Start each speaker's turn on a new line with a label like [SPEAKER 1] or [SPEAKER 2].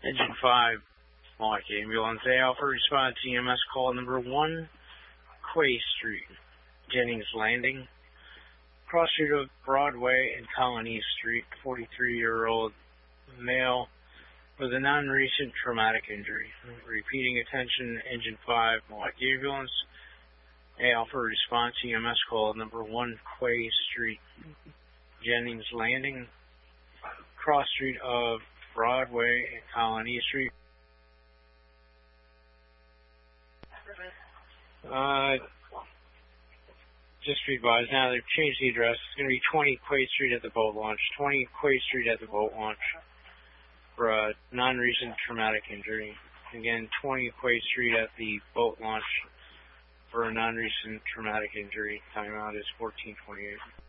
[SPEAKER 1] Engine 5, Milwaukee Ambulance Alpha, response EMS call number 1, Quay Street, Jennings Landing, cross street of Broadway and Colony Street, 43-year-old male with a non-recent traumatic injury. Repeating attention, Engine 5, Milwaukee Ambulance Alpha, response EMS call number 1, Quay Street, Jennings Landing, cross street of Broadway and Colony Street. Just be advised now, they've changed the address. It's going to be 20 Quay Street at the boat launch. 20 Quay Street at the boat launch for a non-recent traumatic injury. Again, 20 Quay Street at the boat launch for a non-recent traumatic injury. Timeout is 14:28.